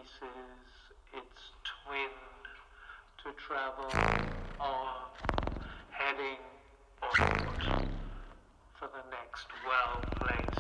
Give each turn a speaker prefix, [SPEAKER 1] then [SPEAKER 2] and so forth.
[SPEAKER 1] releases its twin to travel on, heading onward for the next well-placed